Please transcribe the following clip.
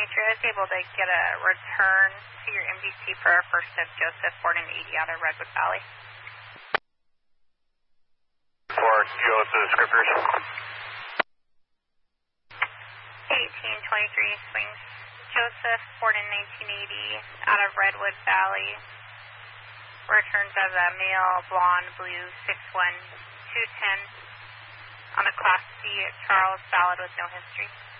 I was able to get a return to your MDC for our first of Joseph, born in 80 out of Redwood Valley. For Joseph Scrippers. 1823 swings. Joseph, born in 1980 out of Redwood Valley. Returns as a male, blonde, blue, 6'1", 210 on a Class C Charles valid with no history.